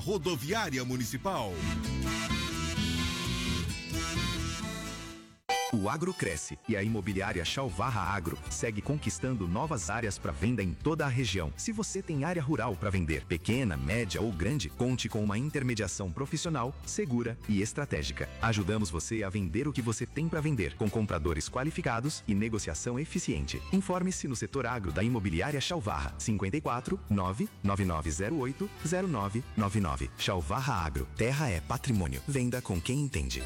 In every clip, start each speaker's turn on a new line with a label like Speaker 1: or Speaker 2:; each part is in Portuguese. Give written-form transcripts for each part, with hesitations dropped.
Speaker 1: Rodoviária Municipal.
Speaker 2: O agro cresce e a imobiliária Chalvarra Agro segue conquistando novas áreas para venda em toda a região. Se você tem área rural para vender, pequena, média ou grande, conte com uma intermediação profissional, segura e estratégica. Ajudamos você a vender o que você tem para vender, com compradores qualificados e negociação eficiente. Informe-se no setor agro da imobiliária Chalvarra, 54 99908 0999. Chalvarra Agro, terra é patrimônio. Venda com quem entende.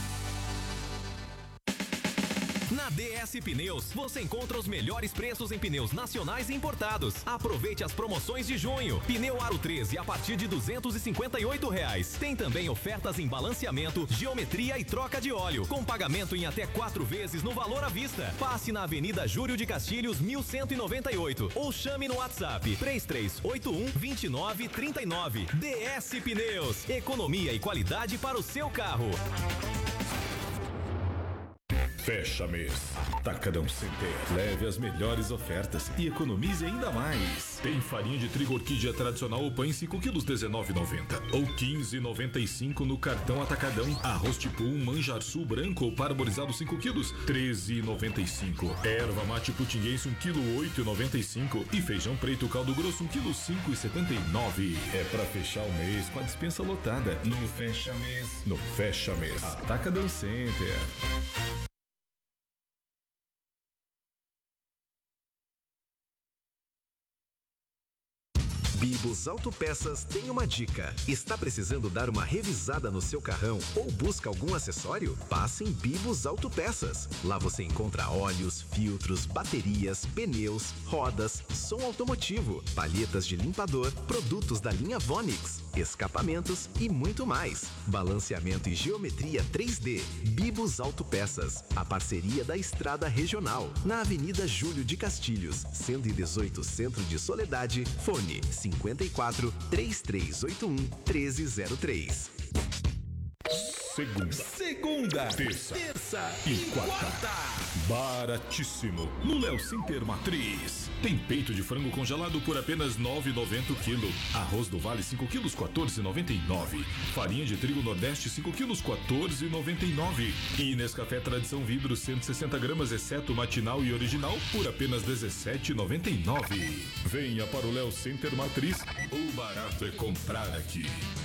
Speaker 3: Na DS Pneus, você encontra os melhores preços em pneus nacionais e importados. Aproveite as promoções de junho. Pneu Aro 13 a partir de R$258. Tem também ofertas em balanceamento, geometria e troca de óleo, com pagamento em até 4 vezes no valor à vista. Passe na Avenida Júlio de Castilhos, 1198 ou chame no WhatsApp 3381-2939. DS Pneus, economia e qualidade para o seu carro.
Speaker 4: Fecha mês. Atacadão Center. Leve as melhores ofertas e economize ainda mais. Tem farinha de trigo orquídea tradicional ou pães 5 quilos R$19,90 ou R$15,95 no cartão Atacadão. Arroz tipo 1 manjarçu branco ou parboilizado 5 quilos R$13,95. Erva mate putinguense 1 quilo R$8,95 e feijão preto caldo grosso 1 quilo R$5,79. É pra fechar o mês com a dispensa lotada. No Fecha Mês. No Fecha Mês. Atacadão Center.
Speaker 2: Bibus Autopeças tem uma dica. Está precisando dar uma revisada no seu carrão ou busca algum acessório? Passe em Bibus Autopeças. Lá você encontra óleos, filtros, baterias, pneus, rodas, som automotivo, palhetas de limpador, produtos da linha Vonix, escapamentos e muito mais. Balanceamento e geometria 3D. Bibus Autopeças. A parceria da Estrada Regional. Na Avenida Júlio de Castilhos, 118, Centro de Soledade. Fone 54 3381 1303.
Speaker 4: Segunda, terça e quarta. Baratíssimo. No Léo Center Matriz. Tem peito de frango congelado por apenas R$9,90 o quilo. Arroz do Vale 5 quilos R$14,99. Farinha de trigo Nordeste 5 quilos R$14,99. E Nescafé Tradição Vidro 160 gramas, exceto matinal e original, por apenas R$17,99. Venha para o Léo Center Matriz. O barato é comprar aqui.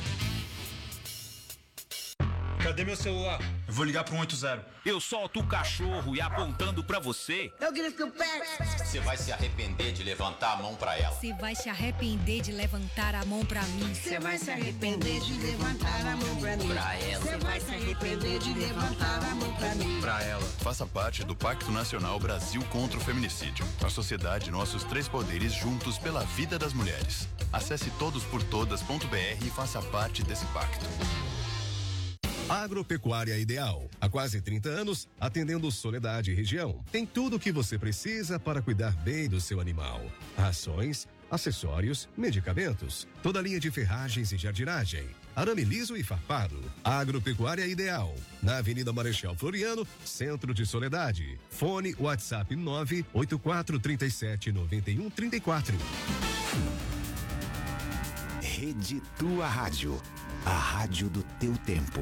Speaker 5: Cadê meu celular? Eu vou ligar pro 180.
Speaker 6: Eu solto o cachorro e apontando pra você.
Speaker 7: Eu grito pé.
Speaker 8: Você vai se arrepender de levantar a mão pra ela.
Speaker 9: Você vai se arrepender de levantar a mão pra mim.
Speaker 7: Você vai se arrepender de levantar a mão pra mim.
Speaker 8: Pra ela.
Speaker 7: Você vai se arrepender de levantar a mão pra mim.
Speaker 8: Pra ela.
Speaker 10: Faça parte do Pacto Nacional Brasil contra o Feminicídio. A sociedade, nossos 3 poderes juntos pela vida das mulheres. Acesse todosportodas.br e faça parte desse pacto.
Speaker 11: Agropecuária Ideal. Há quase 30 anos, atendendo Soledade e região. Tem tudo o que você precisa para cuidar bem do seu animal. Rações, acessórios, medicamentos, toda a linha de ferragens e jardinagem, arame liso e farpado. Agropecuária Ideal, na Avenida Marechal Floriano, Centro de Soledade. Fone WhatsApp 984379134.
Speaker 12: Rede Tua Rádio, a rádio do teu tempo.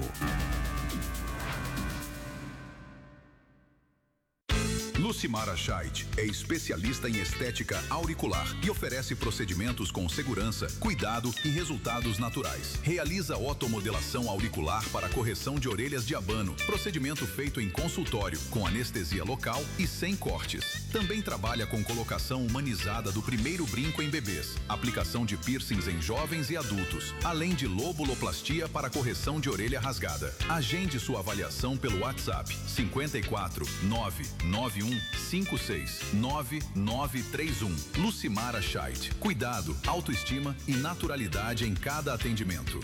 Speaker 13: Lucimara Scheidt é especialista em estética auricular e oferece procedimentos com segurança, cuidado e resultados naturais. Realiza otomodelação auricular para correção de orelhas de abano, procedimento feito em consultório, com anestesia local e sem cortes. Também trabalha com colocação humanizada do primeiro brinco em bebês, aplicação de piercings em jovens e adultos, além de lobuloplastia para correção de orelha rasgada. Agende sua avaliação pelo WhatsApp 54 991 56 9931. Lucimara Scheidt. Cuidado, autoestima e naturalidade em cada atendimento.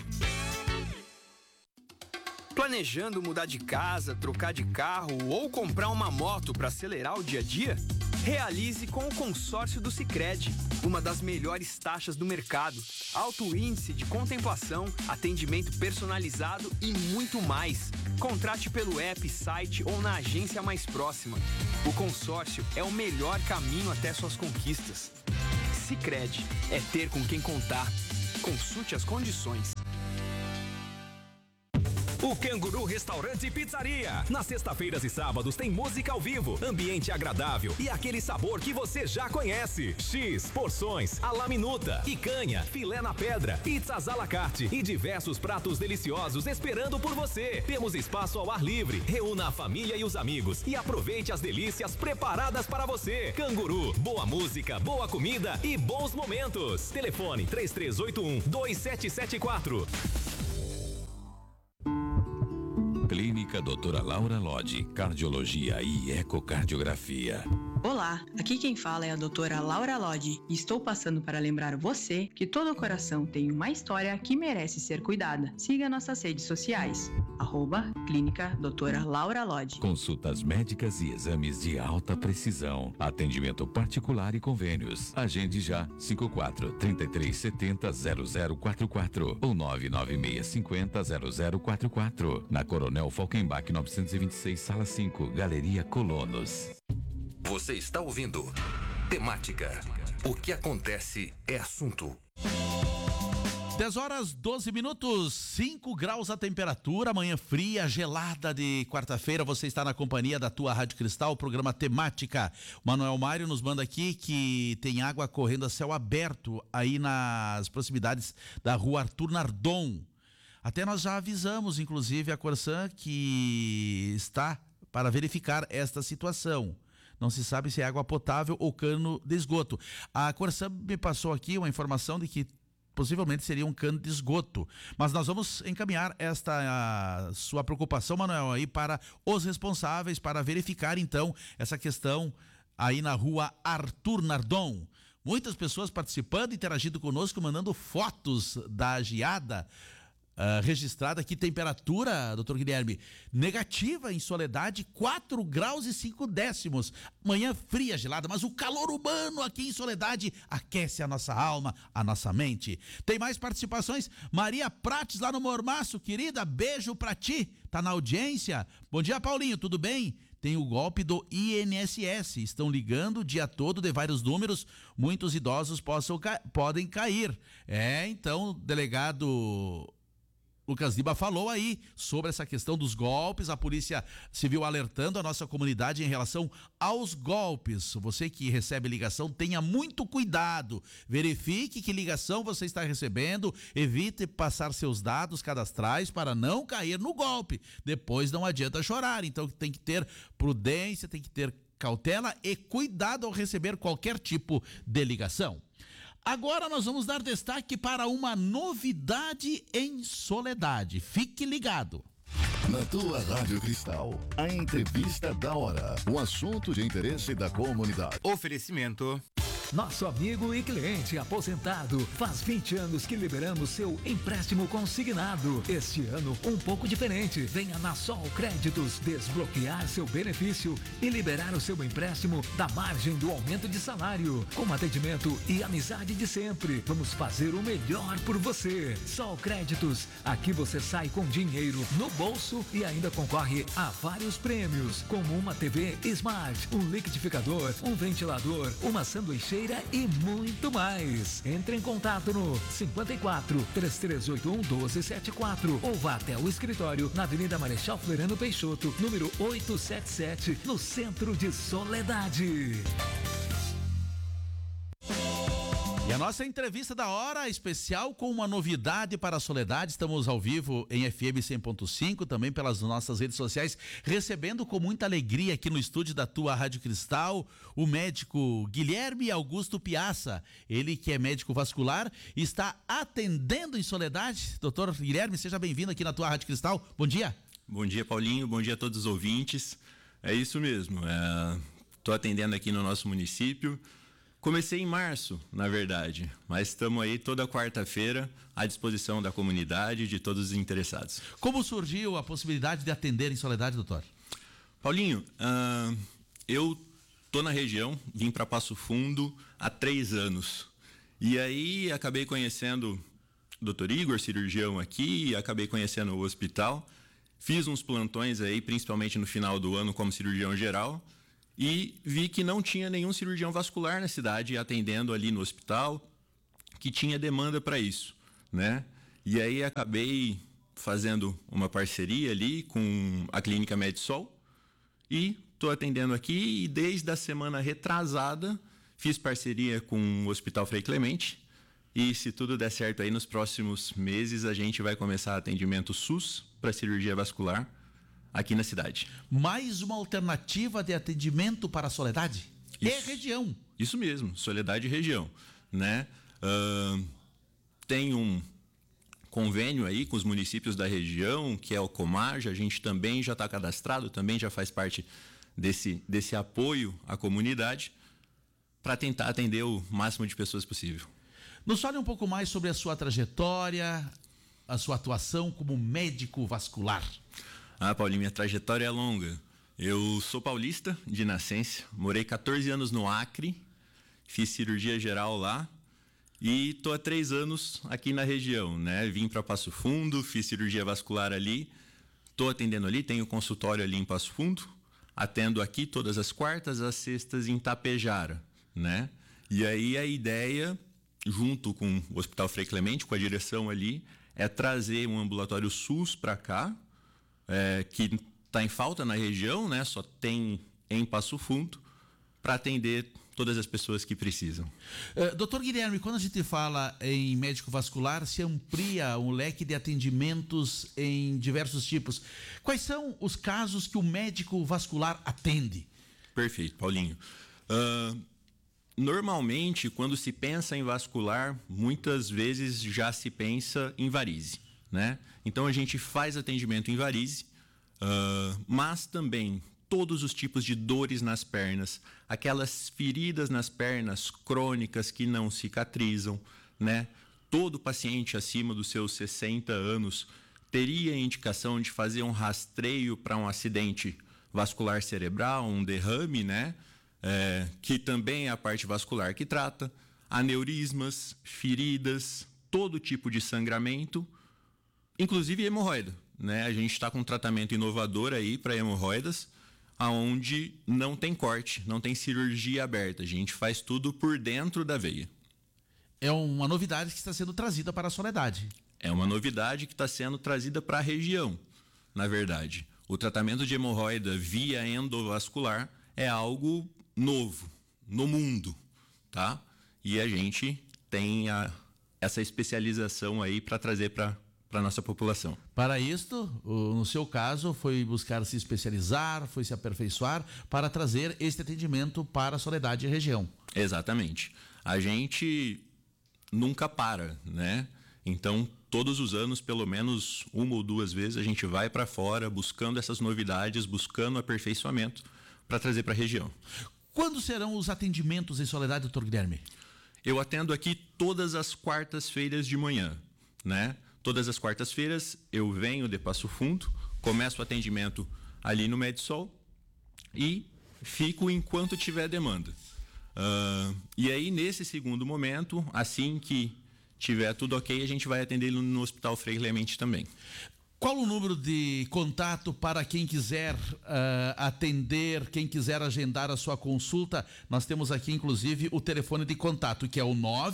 Speaker 14: Planejando mudar de casa, trocar de carro ou comprar uma moto para acelerar o dia a dia? Realize com o consórcio do Sicredi, uma das melhores taxas do mercado, alto índice de contemplação, atendimento personalizado e muito mais. Contrate pelo app, site ou na agência mais próxima. O consórcio é o melhor caminho até suas conquistas. Sicredi é ter com quem contar. Consulte as condições.
Speaker 3: O Canguru Restaurante e Pizzaria. Nas sexta-feiras e sábados tem música ao vivo, ambiente agradável e aquele sabor que você já conhece. X, porções, à la minuta, picanha, filé na pedra, pizzas à la carte e diversos pratos deliciosos esperando por você. Temos espaço ao ar livre. Reúna a família e os amigos e aproveite as delícias preparadas para você. Canguru, boa música, boa comida e bons momentos. Telefone 3381-2774.
Speaker 15: Clínica Doutora Laura Lodge, cardiologia e ecocardiografia.
Speaker 16: Olá, aqui quem fala é a doutora Laura Lodge e estou passando para lembrar você que todo coração tem uma história que merece ser cuidada. Siga nossas redes sociais, @Clínica Doutora Laura Lodge.
Speaker 15: Consultas médicas e exames de alta precisão, atendimento particular e convênios. Agende já 54-3370-0044 ou 99650-0044. Na Coronel Falkenbach 926, Sala 5, Galeria Colonos.
Speaker 17: Você está ouvindo Temática. O que acontece é assunto.
Speaker 18: 10h12, 5 graus a temperatura, manhã fria, gelada de quarta-feira. Você está na companhia da tua Rádio Cristal, programa Temática. O Manuel Mário nos manda aqui que tem água correndo a céu aberto aí nas proximidades da rua Arthur Nardon. Até nós já avisamos, inclusive, a Corsan que está para verificar esta situação. Não se sabe se é água potável ou cano de esgoto. A Corsan me passou aqui uma informação de que possivelmente seria um cano de esgoto. Mas nós vamos encaminhar esta sua preocupação, Manuel, aí para os responsáveis, para verificar então essa questão aí na rua Arthur Nardon. Muitas pessoas participando, interagindo conosco, mandando fotos da geada registrada aqui. Temperatura, doutor Guilherme, negativa em Soledade, 4 graus e 5 décimos. Manhã fria, gelada, mas o calor humano aqui em Soledade aquece a nossa alma, a nossa mente. Tem mais participações? Maria Prates lá no Mormaço, querida, beijo pra ti, tá na audiência. Bom dia, Paulinho, tudo bem? Tem o golpe do INSS, estão ligando o dia todo de vários números, muitos idosos podem cair. Então, delegado Lucas Diba falou aí sobre essa questão dos golpes, a Polícia Civil alertando a nossa comunidade em relação aos golpes. Você que recebe ligação, tenha muito cuidado, verifique que ligação você está recebendo, evite passar seus dados cadastrais para não cair no golpe. Depois não adianta chorar, então tem que ter prudência, tem que ter cautela e cuidado ao receber qualquer tipo de ligação. Agora nós vamos dar destaque para uma novidade em Soledade. Fique ligado.
Speaker 19: Na tua Rádio Cristal, a entrevista da hora. Um assunto de interesse da comunidade.
Speaker 20: Oferecimento.
Speaker 21: Nosso amigo e cliente aposentado, faz 20 anos que liberamos seu empréstimo consignado. Este ano, um pouco diferente. Venha na Sol Créditos desbloquear seu benefício e liberar o seu empréstimo da margem do aumento de salário. Com atendimento e amizade de sempre, vamos fazer o melhor por você. Sol Créditos, aqui você sai com dinheiro no bolso e ainda concorre a vários prêmios, como uma TV Smart, um liquidificador, um ventilador, uma sanduicheira e muito mais. Entre em contato no 54-3381-1274 ou vá até o escritório na Avenida Marechal Floriano Peixoto, número 877, no centro de Soledade.
Speaker 18: E a nossa entrevista da hora especial com uma novidade para a Soledade. Estamos ao vivo em FM 100.5, também pelas nossas redes sociais, recebendo com muita alegria aqui no estúdio da tua Rádio Cristal o médico Guilherme Augusto Piazza. Ele que é médico vascular e está atendendo em Soledade. Doutor Guilherme, seja bem-vindo aqui na tua Rádio Cristal. Bom dia.
Speaker 22: Bom dia, Paulinho. Bom dia a todos os ouvintes. É isso mesmo. Estou atendendo aqui no nosso município. Comecei em março, na verdade, mas estamos aí toda quarta-feira à disposição da comunidade e de todos os interessados.
Speaker 18: Como surgiu a possibilidade de atender em Soledade, doutor?
Speaker 22: Paulinho, eu tô na região, vim para Passo Fundo há 3 anos. E aí acabei conhecendo o Dr. Igor, cirurgião aqui, acabei conhecendo o hospital. Fiz uns plantões aí, principalmente no final do ano, como cirurgião geral. E vi que não tinha nenhum cirurgião vascular na cidade atendendo ali no hospital, que tinha demanda para isso, né? E aí acabei fazendo uma parceria ali com a Clínica Medsol e estou atendendo aqui, e desde a semana retrasada fiz parceria com o Hospital Frei Clemente, e se tudo der certo aí nos próximos meses a gente vai começar atendimento SUS para cirurgia vascular aqui na cidade.
Speaker 18: Mais uma alternativa de atendimento para a Soledade e região.
Speaker 22: Isso mesmo, Soledade e região, né? Tem um convênio aí com os municípios da região, que é o Comarja. A gente também já está cadastrado, também já faz parte desse apoio à comunidade para tentar atender o máximo de pessoas possível.
Speaker 18: Nos fale um pouco mais sobre a sua trajetória, a sua atuação como médico vascular.
Speaker 22: Paulinho, minha trajetória é longa. Eu sou paulista de nascença, morei 14 anos no Acre, fiz cirurgia geral lá e tô há 3 anos aqui na região, né? Vim para Passo Fundo, fiz cirurgia vascular ali, tô atendendo ali, tenho consultório ali em Passo Fundo, atendo aqui todas as quartas, as sextas em Tapejara, né? E aí a ideia, junto com o Hospital Frei Clemente, com a direção ali, é trazer um ambulatório SUS para cá, que está em falta na região, né? Só tem em Passo Fundo, para atender todas as pessoas que precisam.
Speaker 18: Doutor Guilherme, quando a gente fala em médico vascular, se amplia um leque de atendimentos em diversos tipos. Quais são os casos que o médico vascular atende?
Speaker 22: Perfeito, Paulinho. Normalmente, quando se pensa em vascular, muitas vezes já se pensa em varize, né? Então a gente faz atendimento em varize, mas também todos os tipos de dores nas pernas, aquelas feridas nas pernas crônicas que não cicatrizam, né? Todo paciente acima dos seus 60 anos teria indicação de fazer um rastreio para um acidente vascular cerebral, um derrame, né? Que também é a parte vascular que trata, aneurismas, feridas, todo tipo de sangramento, inclusive hemorroida, né? A gente está com um tratamento inovador aí para hemorroidas, aonde não tem corte, não tem cirurgia aberta, a gente faz tudo por dentro da veia.
Speaker 18: É uma novidade que está sendo trazida para a Soledade.
Speaker 22: É uma novidade que está sendo trazida para a região, na verdade. O tratamento de hemorroida via endovascular é algo novo no mundo, tá? E a gente tem essa especialização aí para trazer para a nossa população.
Speaker 18: Para isto, no seu caso, foi buscar se especializar, foi se aperfeiçoar para trazer este atendimento para a Soledade e região.
Speaker 22: Exatamente. A gente nunca para, né? Então, todos os anos, pelo menos 1 ou 2 vezes, a gente vai para fora buscando essas novidades, buscando aperfeiçoamento para trazer para a região.
Speaker 18: Quando serão os atendimentos em Soledade, doutor Guilherme?
Speaker 22: Eu atendo aqui todas as quartas-feiras de manhã, né? Todas as quartas-feiras eu venho de Passo Fundo, começo o atendimento ali no Medsol e fico enquanto tiver demanda. E aí, nesse segundo momento, assim que tiver tudo ok, a gente vai atender no Hospital Frei Clemente também.
Speaker 18: Qual o número de contato para quem quiser atender, quem quiser agendar a sua consulta? Nós temos aqui, inclusive, o telefone de contato, que é o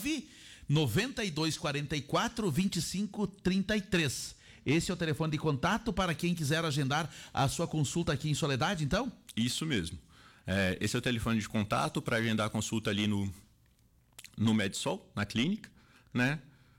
Speaker 18: 99244-2533. Esse é o telefone de contato para quem quiser agendar a sua consulta aqui em Soledade, então?
Speaker 22: Isso mesmo. Esse é o telefone de contato para agendar a consulta ali no Medsol, na clínica, né?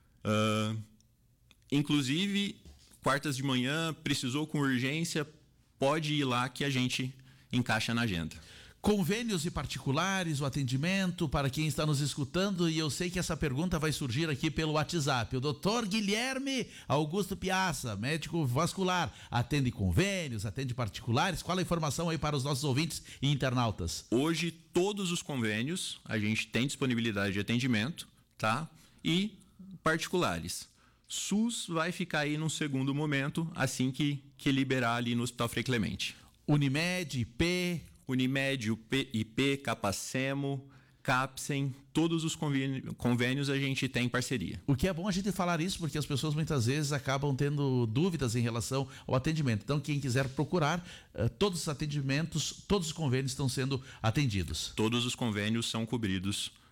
Speaker 22: Inclusive, quartas de manhã, precisou com urgência, pode ir lá que a gente encaixa na agenda.
Speaker 18: Convênios e particulares, o atendimento para quem está nos escutando, e eu sei que essa pergunta vai surgir aqui pelo WhatsApp. O doutor Guilherme Augusto Piazza, médico vascular, atende convênios, atende particulares? Qual a informação aí para os nossos ouvintes e internautas?
Speaker 22: Hoje, todos os convênios, a gente tem disponibilidade de atendimento, tá? E particulares. SUS vai ficar aí num segundo momento, assim que liberar ali no Hospital Frei Clemente.
Speaker 18: Unimed, IP...
Speaker 22: Unimed, IP, Capacemo, Capsen, todos os convênios a gente tem em parceria.
Speaker 18: O que é bom a gente falar isso, porque as pessoas muitas vezes acabam tendo dúvidas em relação ao atendimento. Então, quem quiser procurar, todos os atendimentos, todos os convênios estão sendo atendidos.
Speaker 22: Todos os convênios são cobridos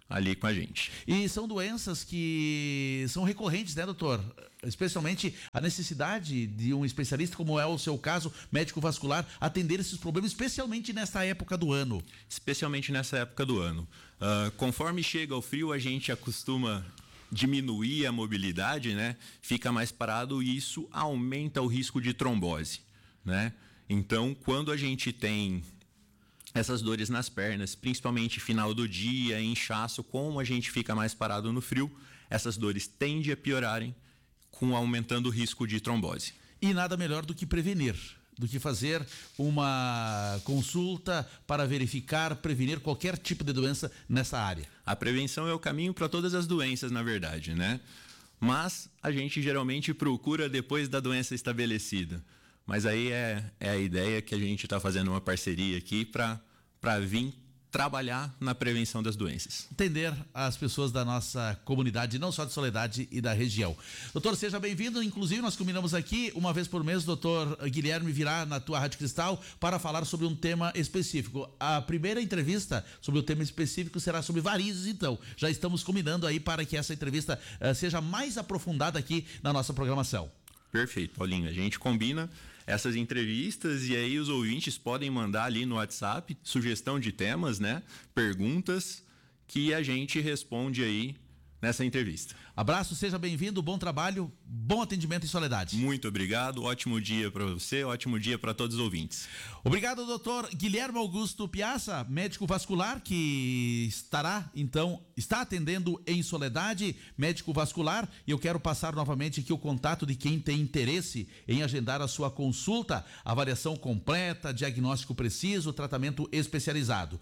Speaker 22: ali com a gente.
Speaker 18: E são doenças que são recorrentes, né, doutor? Especialmente a necessidade de um especialista, como é o seu caso, médico vascular, atender esses problemas, especialmente nessa época do ano.
Speaker 22: Especialmente nessa época do ano. Conforme chega o frio, a gente acostuma diminuir a mobilidade, né? Fica mais parado e isso aumenta o risco de trombose, né? Então, quando a gente tem essas dores nas pernas, principalmente final do dia, inchaço, como a gente fica mais parado no frio, essas dores tendem a piorarem, aumentando o risco de trombose.
Speaker 18: E nada melhor do que prevenir, do que fazer uma consulta para verificar, prevenir qualquer tipo de doença nessa área.
Speaker 22: A prevenção é o caminho para todas as doenças, na verdade, né? Mas a gente geralmente procura depois da doença estabelecida. Mas aí é a ideia que a gente está fazendo uma parceria aqui para vir trabalhar na prevenção das doenças.
Speaker 18: Atender as pessoas da nossa comunidade, não só de Soledade e da região. Doutor, seja bem-vindo. Inclusive, nós combinamos aqui, uma vez por mês, o doutor Guilherme virá na tua Rádio Cristal para falar sobre um tema específico. A primeira entrevista sobre o tema específico será sobre varizes, então. Já estamos combinando aí para que essa entrevista seja mais aprofundada aqui na nossa programação.
Speaker 22: Perfeito, Paulinho. A gente combina essas entrevistas e aí os ouvintes podem mandar ali no WhatsApp sugestão de temas, né? Perguntas que a gente responde aí nessa entrevista.
Speaker 18: Abraço, seja bem-vindo, bom trabalho, bom atendimento em Soledade.
Speaker 22: Muito obrigado, ótimo dia para você, ótimo dia para todos os ouvintes.
Speaker 18: Obrigado, doutor Guilherme Augusto Piazza, médico vascular, que está atendendo em Soledade, médico vascular, e eu quero passar novamente aqui o contato de quem tem interesse em agendar a sua consulta, avaliação completa, diagnóstico preciso, tratamento especializado.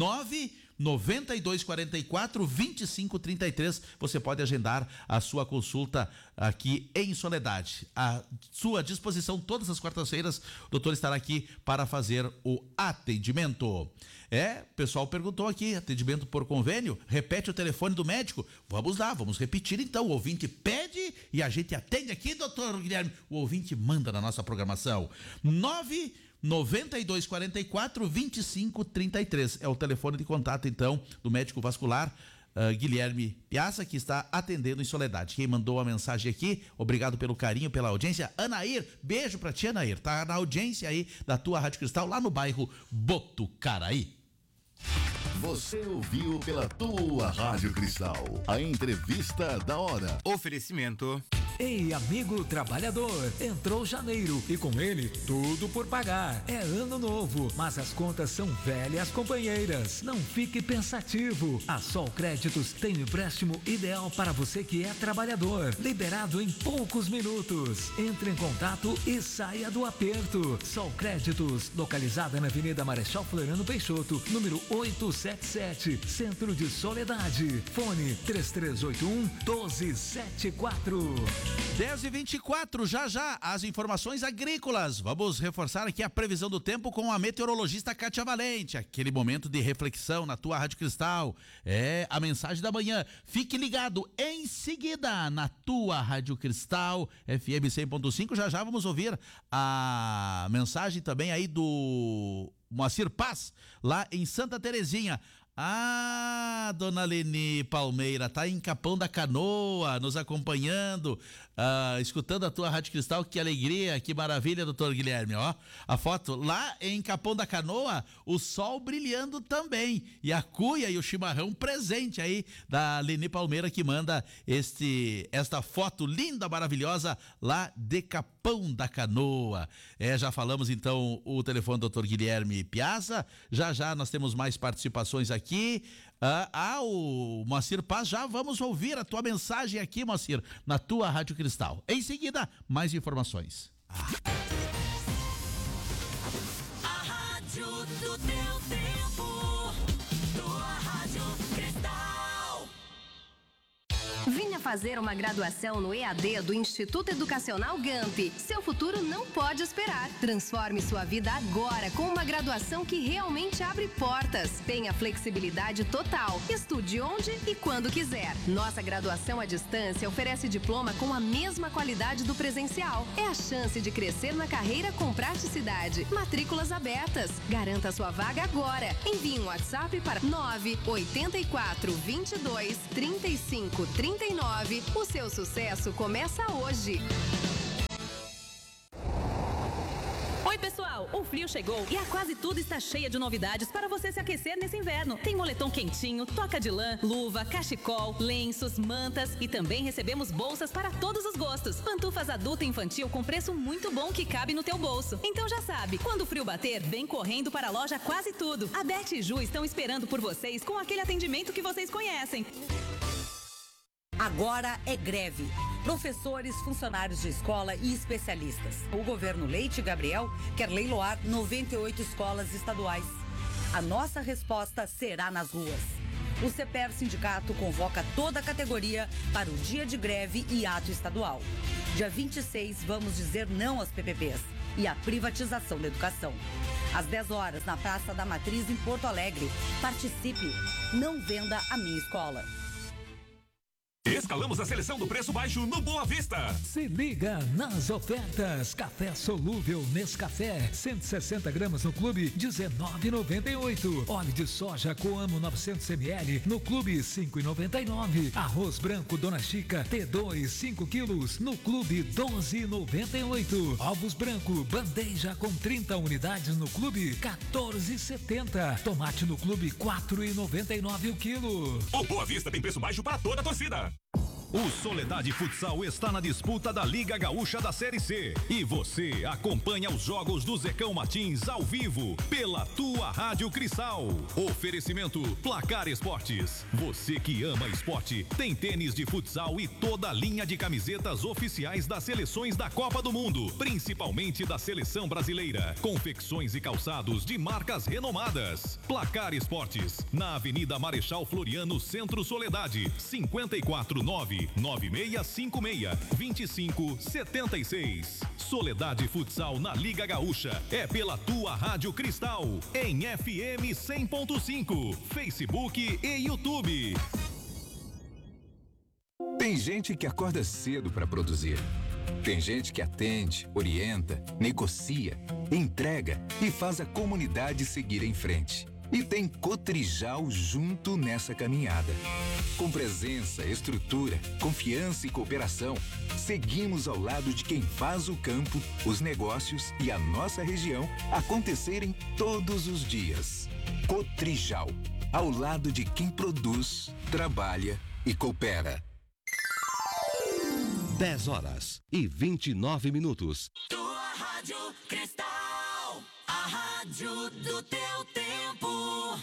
Speaker 18: 99244-2533, você pode agendar a sua consulta aqui em Soledade. À sua disposição todas as quartas-feiras, o doutor estará aqui para fazer o atendimento. O pessoal perguntou aqui, atendimento por convênio, repete o telefone do médico. Vamos lá, vamos repetir então. O ouvinte pede e a gente atende aqui, doutor Guilherme. O ouvinte manda na nossa programação. 99244-2533 é o telefone de contato, então, do médico vascular Guilherme Piazza, que está atendendo em Soledade. Quem mandou a mensagem aqui, obrigado pelo carinho, pela audiência, Anair, beijo pra ti, Anair, tá na audiência aí da tua Rádio Cristal, lá no bairro Botucaraí.
Speaker 19: Você ouviu pela tua Rádio Cristal a entrevista da hora.
Speaker 21: Oferecimento. Ei, amigo trabalhador, entrou janeiro e com ele tudo por pagar. É ano novo, mas as contas são velhas companheiras. Não fique pensativo. A Sol Créditos tem o empréstimo ideal para você que é trabalhador. Liberado em poucos minutos. Entre em contato e saia do aperto. Sol Créditos, localizada na Avenida Marechal Floriano Peixoto, número 877, Centro de Soledade. Fone 3381-1274.
Speaker 18: 10h24, já as informações agrícolas. Vamos reforçar aqui a previsão do tempo com a meteorologista Kátia Valente. Aquele momento de reflexão na tua Rádio Cristal. É a mensagem da manhã. Fique ligado em seguida na tua Rádio Cristal FM 100.5. Já vamos ouvir a mensagem também aí do Moacir Paz, lá em Santa Terezinha. Ah, dona Leni Palmeira, tá em Capão da Canoa, nos acompanhando, escutando a tua Rádio Cristal. Que alegria, que maravilha, doutor Guilherme, ó. A foto lá em Capão da Canoa, o sol brilhando também, e a cuia e o chimarrão presente aí da Leni Palmeira, que manda esta foto linda, maravilhosa, lá de Capão da Canoa. Já falamos então o telefone do doutor Guilherme Piazza. Já nós temos mais participações aqui. O Moacir Paz, já vamos ouvir a tua mensagem aqui, Moacir, na tua Rádio Cristal. Em seguida, mais informações.
Speaker 1: A rádio do teu tempo, tua Rádio Cristal.
Speaker 9: Venha
Speaker 2: fazer uma graduação no EAD do Instituto Educacional GAMP. Seu futuro não pode esperar. Transforme sua vida agora com uma graduação que realmente abre portas. Tenha flexibilidade total. Estude onde e quando quiser. Nossa graduação à distância oferece diploma com a mesma qualidade do presencial. É a chance de crescer na carreira com praticidade. Matrículas abertas. Garanta sua vaga agora. Envie um WhatsApp para 984 22 35 39. O seu sucesso começa hoje.
Speaker 20: Oi, pessoal! O frio chegou e a Quase Tudo está cheia de novidades para você se aquecer nesse inverno. Tem moletom quentinho, toca de lã, luva, cachecol, lenços, mantas e também recebemos bolsas para todos os gostos. Pantufas adulta e infantil com preço muito bom que cabe no teu bolso. Então já sabe, quando o frio bater, vem correndo para a loja Quase Tudo. A Beth e Ju estão esperando por vocês com aquele atendimento que vocês conhecem.
Speaker 23: Agora é greve. Professores, funcionários de escola e especialistas. O governo Leite Gabriel quer leiloar 98 escolas estaduais. A nossa resposta será nas ruas. O CEPER Sindicato convoca toda a categoria para o dia de greve e ato estadual. Dia 26, vamos dizer não às PPPs e à privatização da educação. Às 10 horas, na Praça da Matriz, em Porto Alegre. Participe. Não venda a minha escola.
Speaker 24: Escalamos a seleção do preço baixo no Boa Vista.
Speaker 21: Se liga nas ofertas. Café solúvel Nescafé, 160 gramas no clube, R$19,98. Óleo de soja Coamo 900 ml no clube, R$5,99. Arroz branco Dona Chica T2, 5 quilos no clube, R$12,98. Ovos branco bandeja com 30 unidades no clube, R$14,70. Tomate no clube, R$4,99 o quilo.
Speaker 24: O Boa Vista tem preço baixo para toda a torcida.
Speaker 3: O Soledade Futsal está na disputa da Liga Gaúcha da Série C. E você acompanha os jogos do Zecão Martins ao vivo pela tua Rádio Cristal. Oferecimento Placar Esportes. Você que ama esporte, tem tênis de futsal e toda a linha de camisetas oficiais das seleções da Copa do Mundo, principalmente da Seleção Brasileira. Confecções e calçados de marcas renomadas. Placar Esportes, na Avenida Marechal Floriano, Centro Soledade, 54996562576. Soledade Futsal na Liga Gaúcha é pela tua Rádio Cristal, em FM 100.5, Facebook e YouTube.
Speaker 25: Tem gente que acorda cedo para produzir. Tem gente que atende, orienta, negocia, entrega e faz a comunidade seguir em frente. E tem Cotrijal junto nessa caminhada. Com presença, estrutura, confiança e cooperação, seguimos ao lado de quem faz o campo, os negócios e a nossa região acontecerem todos os dias. Cotrijal, ao lado de quem produz, trabalha e coopera.
Speaker 11: 10h29.
Speaker 1: Tua Rádio Cristal, a rádio do teu tempo.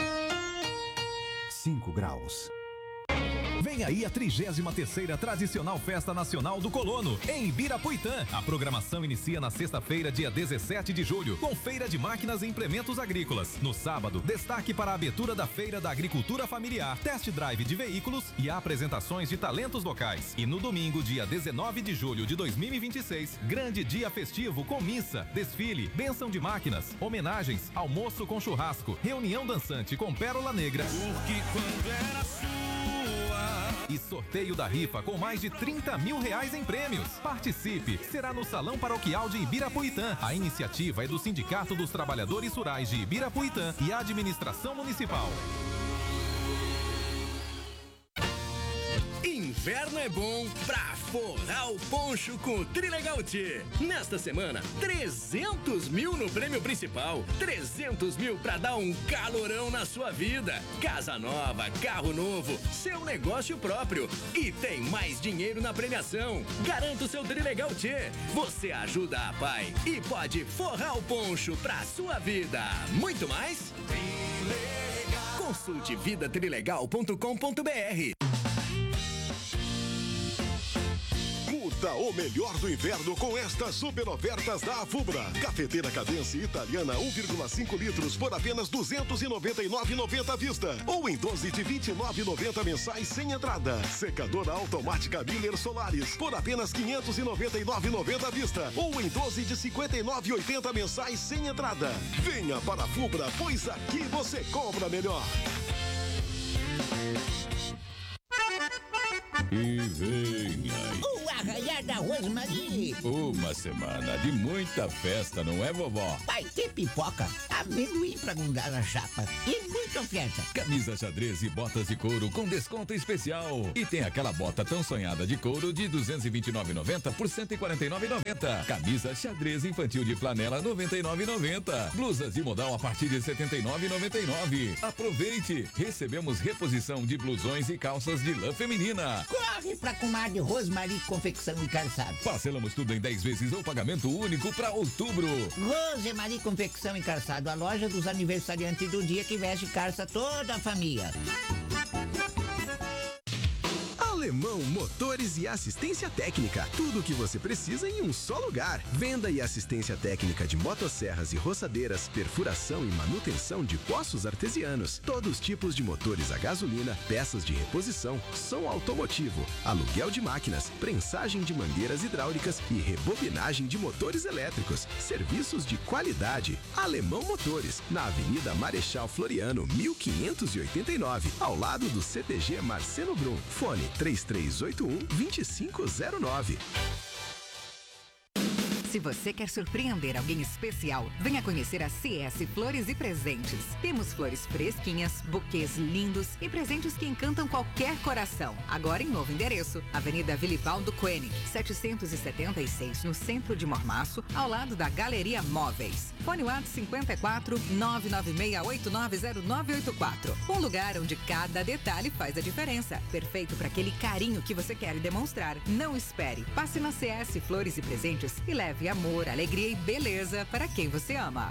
Speaker 26: 5 graus.
Speaker 3: Vem aí a 33ª Tradicional Festa Nacional do Colono, em Ibirapuitã. A programação inicia na sexta-feira, dia 17 de julho, com feira de máquinas e implementos agrícolas. No sábado, destaque para a abertura da Feira da Agricultura Familiar, test drive de veículos e apresentações de talentos locais. E no domingo, dia 19 de julho de 2026, grande dia festivo com missa, desfile, bênção de máquinas, homenagens, almoço com churrasco, reunião dançante com Pérola Negra.
Speaker 1: Porque quando era sua.
Speaker 3: E sorteio da rifa com mais de R$30 mil em prêmios. Participe! Será no Salão Paroquial de Ibirapuitã. A iniciativa é do Sindicato dos Trabalhadores Rurais de Ibirapuitã e a Administração Municipal.
Speaker 27: Inverno é bom pra forrar o poncho com o Trilegal T. Nesta semana, 300 mil no prêmio principal. 300 mil pra dar um calorão na sua vida. Casa nova, carro novo, seu negócio próprio. E tem mais dinheiro na premiação. Garanta o seu Trilegal T. Você ajuda a pai e pode forrar o poncho pra sua vida. Muito mais? Trilegal. Consulte vidatrilegal.com.br.
Speaker 4: Curta o melhor do inverno com estas super ofertas da Afubra. Cafeteira Cadence italiana 1,5 litros por apenas R$ 299,90 à vista. Ou em 12 de R$ 29,90 mensais sem entrada. Secadora automática Miller Solaris por apenas R$ 599,90 à vista. Ou em 12 de R$ 59,80 mensais sem entrada. Venha para a Fubra, pois aqui você compra melhor.
Speaker 5: E venha.
Speaker 6: O arraiar da Rosmarie.
Speaker 5: Uma semana de muita festa, não é, vovó?
Speaker 6: Vai ter pipoca, amendoim pra grudar na chapa e muita oferta.
Speaker 5: Camisa xadrez e botas de couro com desconto especial. E tem aquela bota tão sonhada de couro de R$ 229,90 por R$ 149,90. Camisa xadrez infantil de flanela R$ 99,90. Blusas de modal a partir de R$ 79,99. Aproveite! Recebemos reposição de blusões e calças de lã feminina.
Speaker 6: Corre pra comadre Rosmarie Confecção e Calçado.
Speaker 5: Parcelamos tudo em 10 vezes ou pagamento único para outubro.
Speaker 6: Rosmarie Confecção e Calçado, a loja dos aniversariantes do dia que veste calça toda a família.
Speaker 7: Alemão Motores e Assistência Técnica. Tudo o que você precisa em um só lugar. Venda e assistência técnica de motosserras e roçadeiras, perfuração e manutenção de poços artesianos. Todos os tipos de motores a gasolina, peças de reposição, som automotivo, aluguel de máquinas, prensagem de mangueiras hidráulicas e rebobinagem de motores elétricos. Serviços de qualidade. Alemão Motores, na Avenida Marechal Floriano, 1589, ao lado do CTG Marcelo Brum. Fone 3381-2509.
Speaker 8: Se você quer surpreender alguém especial, venha conhecer a CS Flores e Presentes. Temos flores fresquinhas, buquês lindos e presentes que encantam qualquer coração. Agora em novo endereço, Avenida Vilipaldo Koenig, 776, no centro de Mormaço, ao lado da Galeria Móveis. Fone WhatsApp 54 996890984. Um lugar onde cada detalhe faz a diferença. Perfeito para aquele carinho que você quer demonstrar. Não espere. Passe na CS Flores e Presentes e leve amor, alegria e beleza para quem você ama.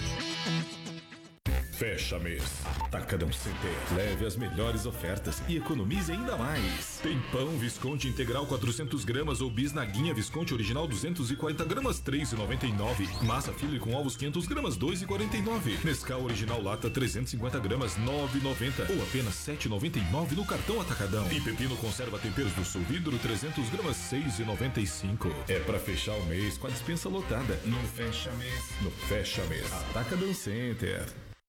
Speaker 24: Fecha mês. Atacadão Center. Leve as melhores ofertas e economize ainda mais. Tem pão Visconti integral 400 gramas ou bisnaguinha Visconti original 240 gramas 3,99. Massa Filler com ovos 500 gramas 2,49. Nescau original lata 350 gramas 9,90 ou apenas 7,99 no cartão Atacadão. E pepino conserva temperos do Sul vidro 300 gramas 6,95. É pra fechar o mês com a dispensa lotada. No fecha mês. No fecha mês. Atacadão Center.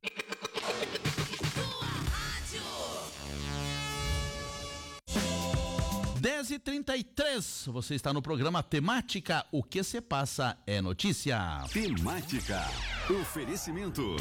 Speaker 18: 10h33, você está no programa Temática, o que se passa é notícia.
Speaker 25: Temática, oferecimento.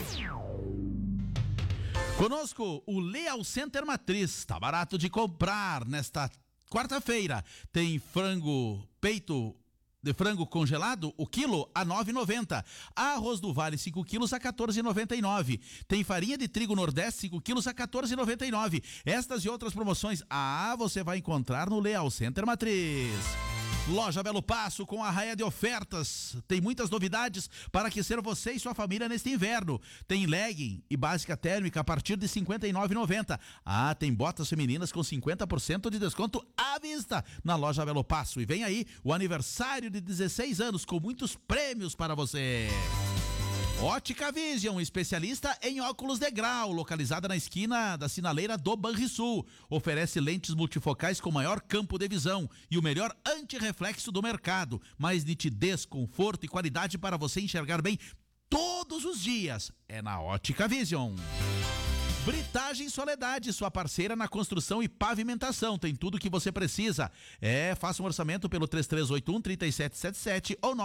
Speaker 18: Conosco, o Leal Center Matriz, tá barato de comprar nesta quarta-feira. Tem peito de frango congelado, o quilo a R$ 9,90. Arroz do Vale 5 quilos a R$ 14,99. Tem farinha de trigo Nordeste 5 quilos a R$ 14,99. Estas e outras promoções, você vai encontrar no Leal Center Matriz. Loja Belo Passo com a arraia de ofertas. Tem muitas novidades para aquecer você e sua família neste inverno. Tem legging e básica térmica a partir de R$ 59,90. Tem botas femininas com 50% de desconto à vista na Loja Belo Passo. E vem aí o aniversário de 16 anos com muitos prêmios para você. Ótica Vision, especialista em óculos de grau, localizada na esquina da sinaleira do Banrisul. Oferece lentes multifocais com maior campo de visão e o melhor antirreflexo do mercado. Mais nitidez, conforto e qualidade para você enxergar bem todos os dias. É na Ótica Vision. Britagem Soledade, sua parceira na construção e pavimentação. Tem tudo que você precisa. Faça um orçamento pelo 3381-3777 ou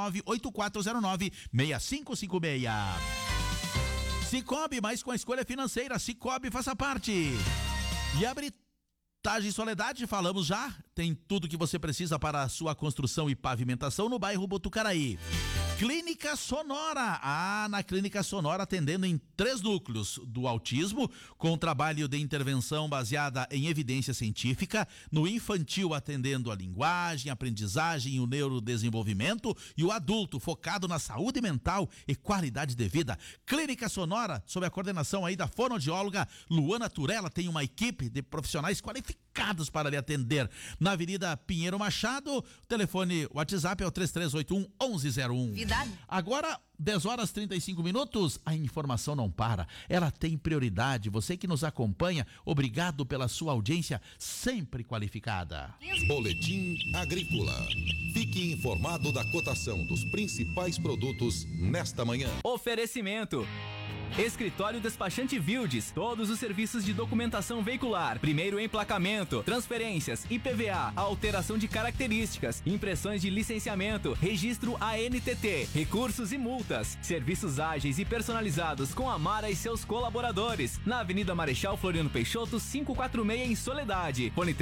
Speaker 18: 98409-6556. Cicobi, mais com a escolha financeira. Cicobi, faça parte. E a Britagem Soledade, falamos já. Tem tudo que você precisa para a sua construção e pavimentação no bairro Botucaraí. Clínica Sonora. Na Clínica Sonora, atendendo em 3 núcleos: do autismo, com trabalho de intervenção baseada em evidência científica; no infantil, atendendo a linguagem, aprendizagem e o neurodesenvolvimento; e o adulto, focado na saúde mental e qualidade de vida. Clínica Sonora, sob a coordenação aí da fonoaudióloga Luana Turella, tem uma equipe de profissionais qualificados qualificados para lhe atender. Na Avenida Pinheiro Machado, o telefone WhatsApp é o 3381-1101. Agora, 10 horas 35 minutos, a informação não para, ela tem prioridade. Você que nos acompanha, obrigado pela sua audiência sempre qualificada.
Speaker 10: Boletim Agrícola. Fique informado da cotação dos principais produtos nesta manhã.
Speaker 12: Oferecimento. Escritório Despachante Vildes, todos os serviços de documentação veicular, primeiro emplacamento, transferências, IPVA, alteração de características, impressões de licenciamento, registro ANTT, recursos e multas, serviços ágeis e personalizados com a Mara e seus colaboradores, na Avenida Marechal Floriano Peixoto, 546 em Soledade, fone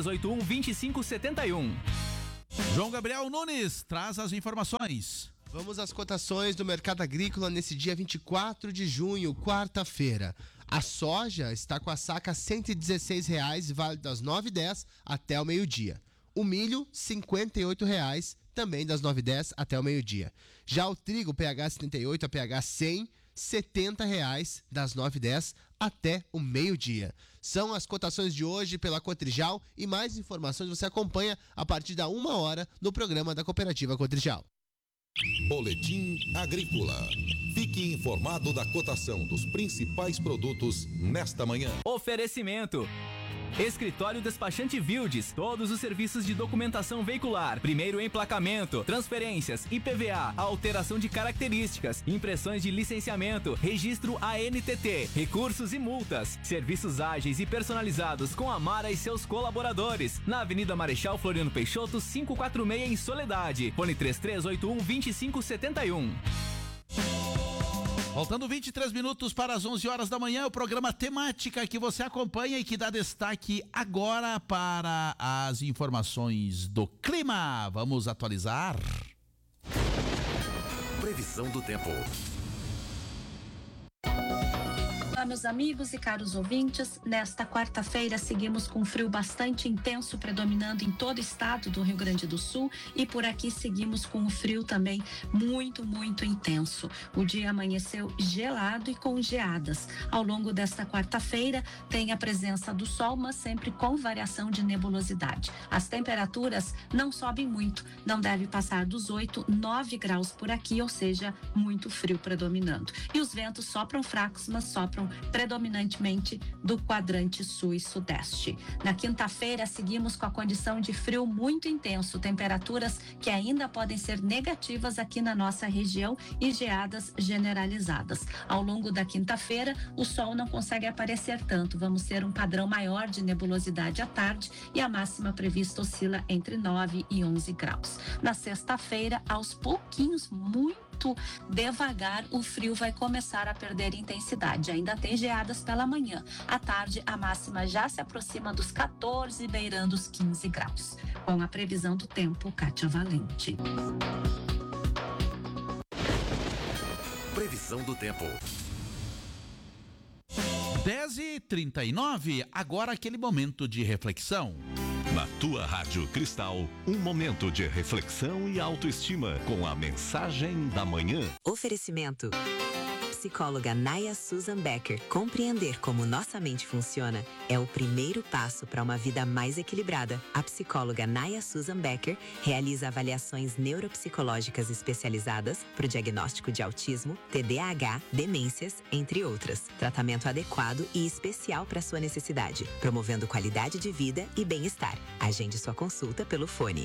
Speaker 12: 3381-2571.
Speaker 18: João Gabriel Nunes traz as informações.
Speaker 13: Vamos às cotações do mercado agrícola nesse dia 24 de junho, quarta-feira. A soja está com a saca R$ 116,00, válido das 9h10 até o meio-dia. O milho, R$ 58,00, também das 9h10 até o meio-dia. Já o trigo, PH 78 a PH 100, R$ 70,00, das 9h10 até o meio-dia. São as cotações de hoje pela Cotrijal e mais informações você acompanha a partir da 1h no programa da Cooperativa Cotrijal.
Speaker 10: Boletim Agrícola. Fique informado da cotação dos principais produtos nesta manhã.
Speaker 12: Oferecimento. Escritório Despachante Vildes, todos os serviços de documentação veicular, primeiro emplacamento, transferências, IPVA, alteração de características, impressões de licenciamento, registro ANTT, recursos e multas, serviços ágeis e personalizados com a Mara e seus colaboradores, na Avenida Marechal Floriano Peixoto, 546 em Soledade, fone 3381-2571.
Speaker 18: Faltando 23 minutos para as 11 horas da manhã, o programa Temática que você acompanha e que dá destaque agora para as informações do clima. Vamos atualizar.
Speaker 17: Previsão do tempo.
Speaker 14: Olá, meus amigos e caros ouvintes. Nesta quarta-feira seguimos com frio bastante intenso predominando em todo o estado do Rio Grande do Sul e por aqui seguimos com o frio também muito, muito intenso. O dia amanheceu gelado e com geadas. Ao longo desta quarta-feira tem a presença do sol, mas sempre com variação de nebulosidade. As temperaturas não sobem muito, não deve passar dos 8, 9 graus por aqui, ou seja, muito frio predominando. E os ventos sopram fracos, mas sopram predominantemente do quadrante sul e sudeste. Na quinta-feira, seguimos com a condição de frio muito intenso, temperaturas que ainda podem ser negativas aqui na nossa região e geadas generalizadas. Ao longo da quinta-feira, o sol não consegue aparecer tanto, vamos ter um padrão maior de nebulosidade à tarde e a máxima prevista oscila entre 9 e 11 graus. Na sexta-feira, aos pouquinhos, muito devagar, o frio vai começar a perder intensidade. Ainda tem geadas pela manhã. À tarde, a máxima já se aproxima dos 14, beirando os 15 graus. Com a previsão do tempo, Kátia Valente.
Speaker 17: Previsão do tempo.
Speaker 18: 10h39, agora aquele momento de reflexão.
Speaker 10: Na tua Rádio Cristal, um momento de reflexão e autoestima com a mensagem da manhã.
Speaker 15: Oferecimento. Psicóloga Naya Susan Becker. Compreender como nossa mente funciona é o primeiro passo para uma vida mais equilibrada. A psicóloga Naya Susan Becker realiza avaliações neuropsicológicas especializadas para o diagnóstico de autismo, TDAH, demências, entre outras. Tratamento adequado e especial para sua necessidade, promovendo qualidade de vida e bem-estar. Agende sua consulta pelo fone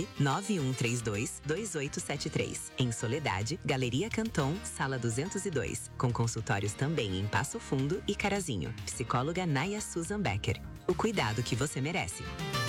Speaker 15: 99132-2873. Em Soledade, Galeria Canton, Sala 202. Com consultórios também em Passo Fundo e Carazinho. Psicóloga Naya Susan Becker. O cuidado que você merece.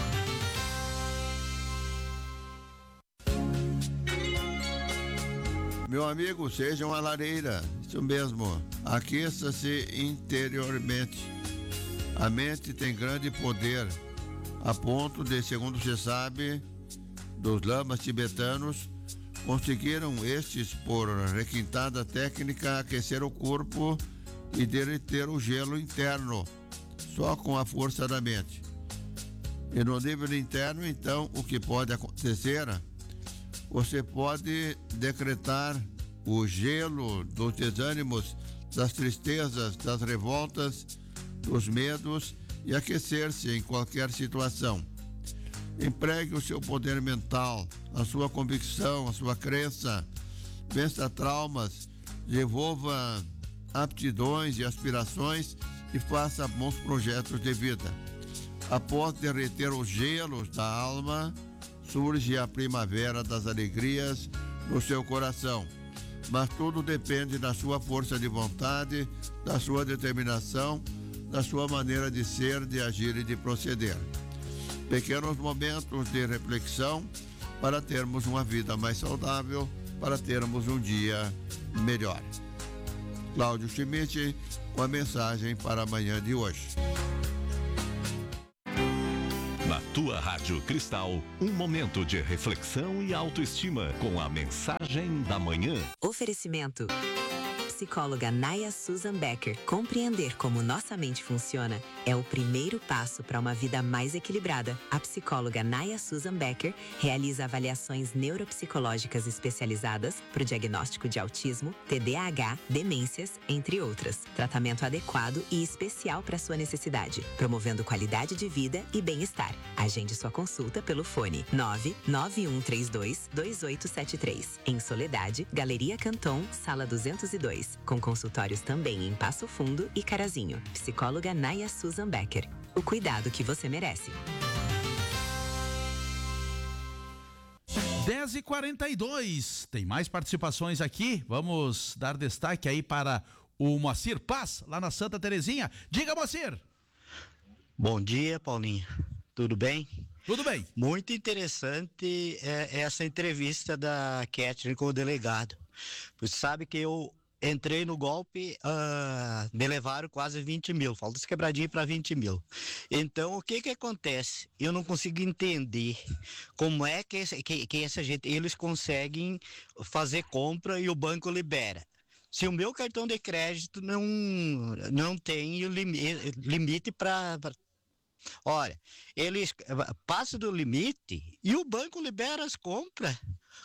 Speaker 16: Meu amigo, seja uma lareira. Isso mesmo. Aqueça-se interiormente. A mente tem grande poder, a ponto de, segundo se sabe, dos lamas tibetanos, conseguiram estes, por requintada técnica, aquecer o corpo e derreter o gelo interno, só com a força da mente. E no nível interno, então, o que pode acontecer? Você pode decretar o gelo dos desânimos, das tristezas, das revoltas, dos medos e aquecer-se em qualquer situação. Empregue o seu poder mental, a sua convicção, a sua crença, vença traumas, desenvolva aptidões e aspirações e faça bons projetos de vida. Após derreter os gelos da alma, surge a primavera das alegrias no seu coração. Mas tudo depende da sua força de vontade, da sua determinação, da sua maneira de ser, de agir e de proceder. Pequenos momentos de reflexão para termos uma vida mais saudável, para termos um dia melhor. Cláudio Schmidt, com a mensagem para a manhã de hoje.
Speaker 3: Na tua Rádio Cristal, um momento de reflexão e autoestima com a mensagem da manhã.
Speaker 15: Oferecimento. Psicóloga Naya Susan Becker. Compreender como nossa mente funciona é o primeiro passo para uma vida mais equilibrada. A psicóloga Naya Susan Becker realiza avaliações neuropsicológicas especializadas para o diagnóstico de autismo, TDAH, demências, entre outras. Tratamento adequado e especial para sua necessidade, promovendo qualidade de vida e bem-estar. Agende sua consulta pelo fone 991322873. Em Soledade, Galeria Canton, Sala 202. Com consultórios também em Passo Fundo e Carazinho. Psicóloga Naya Susan Becker. O cuidado que você merece.
Speaker 18: 10h42. Tem mais participações aqui. Vamos dar destaque aí para o Moacir Paz, lá na Santa Terezinha. Diga, Moacir.
Speaker 2: Bom dia, Paulinho. Tudo bem?
Speaker 18: Tudo bem.
Speaker 2: Muito interessante essa entrevista da Catherine com o delegado. Você sabe que eu entrei no golpe, me levaram quase 20 mil, falta esse quebradinho para 20 mil. Então, o que acontece? Eu não consigo entender como é que essa gente, eles conseguem fazer compra e o banco libera. Se o meu cartão de crédito não tem limite para... Olha, eles passam do limite e o banco libera as compras.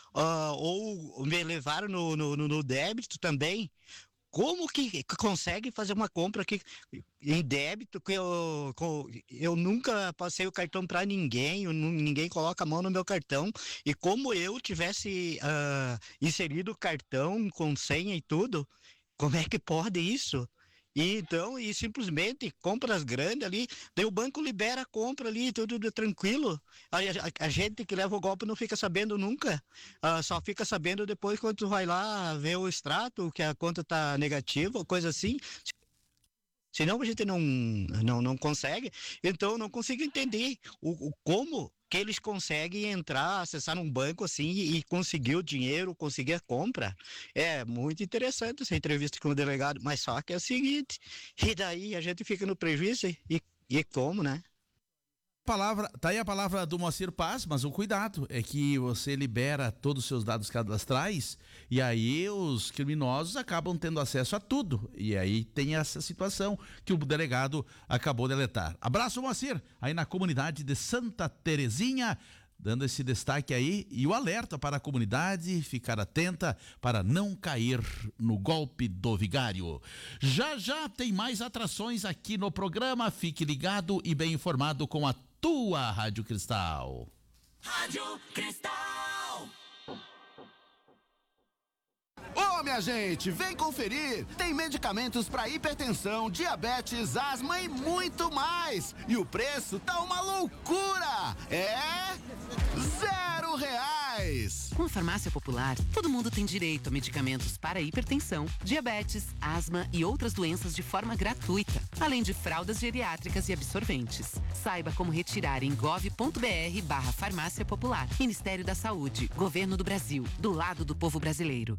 Speaker 2: Ou me levaram no débito também. Como que consegue fazer uma compra aqui em débito que eu nunca passei o cartão para ninguém, ninguém coloca a mão no meu cartão, e como eu tivesse inserido o cartão com senha e tudo, como é que pode isso? E simplesmente compras grandes ali, daí o banco libera a compra ali, tudo tranquilo. A gente que leva o golpe não fica sabendo nunca, só fica sabendo depois quando tu vai lá ver o extrato, que a conta tá negativa, coisa assim. Senão a gente não consegue. Então eu não consigo entender como que eles conseguem entrar, acessar um banco assim e conseguir o dinheiro, conseguir a compra. É muito interessante essa entrevista com o delegado, mas só que é o seguinte, e daí a gente fica no prejuízo e como, né?
Speaker 18: Tá aí a palavra do Moacir Paz, mas o cuidado é que você libera todos os seus dados cadastrais e aí os criminosos acabam tendo acesso a tudo. E aí tem essa situação que o delegado acabou de deletar. Abraço, Moacir, aí na comunidade de Santa Terezinha, dando esse destaque aí e o alerta para a comunidade ficar atenta para não cair no golpe do vigário. Já tem mais atrações aqui no programa. Fique ligado e bem informado com a tua Rádio Cristal.
Speaker 1: Rádio Cristal.
Speaker 9: Ô, minha gente, vem conferir! Tem medicamentos para hipertensão, diabetes, asma e muito mais! E o preço tá uma loucura! É R$0!
Speaker 19: Com a Farmácia Popular, todo mundo tem direito a medicamentos para hipertensão, diabetes, asma e outras doenças de forma gratuita, além de fraldas geriátricas e absorventes. Saiba como retirar em gov.br/Farmácia Popular. Ministério da Saúde, Governo do Brasil, do lado do povo brasileiro.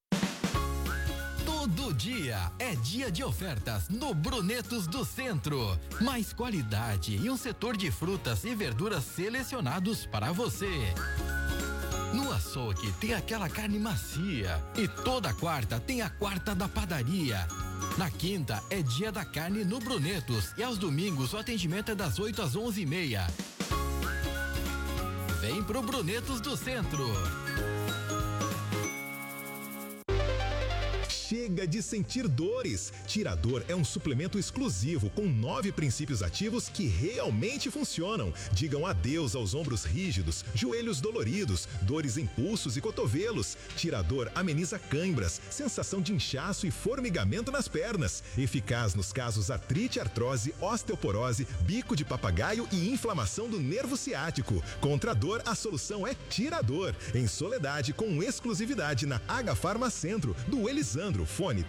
Speaker 20: Todo dia é dia de ofertas no Brunetos do Centro. Mais qualidade e um setor de frutas e verduras selecionados para você. No açougue tem aquela carne macia e toda quarta tem a quarta da padaria. Na quinta é dia da carne no Brunetos e aos domingos o atendimento é das 8 às 11h30. Vem pro Brunetos do Centro.
Speaker 4: Chega de sentir dores. Tirador é um suplemento exclusivo com 9 princípios ativos que realmente funcionam. Digam adeus aos ombros rígidos, joelhos doloridos, dores em pulsos e cotovelos. Tirador ameniza cãibras, sensação de inchaço e formigamento nas pernas. Eficaz nos casos artrite, artrose, osteoporose, bico de papagaio e inflamação do nervo ciático. Contra a dor, a solução é Tirador. Em Soledade, com exclusividade na H Farma Centro, do Elisandro, fone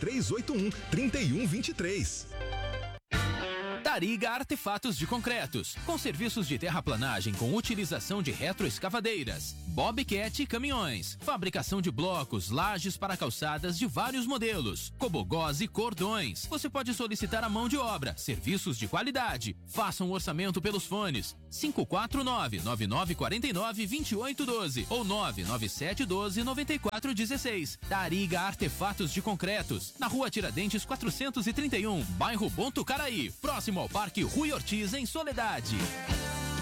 Speaker 4: 3381-3123.
Speaker 11: Tariga Artefatos de Concretos, com serviços de terraplanagem com utilização de retroescavadeiras, Bobcat caminhões, fabricação de blocos, lajes para calçadas de vários modelos, cobogós e cordões. Você pode solicitar a mão de obra, serviços de qualidade. Faça um orçamento pelos fones 549-9949-2812 ou 99712-9416. Tariga Artefatos de Concretos, na Rua Tiradentes 431, bairro Bom Tucaraí, próximo ao Parque Rui Ortiz, em Soledade.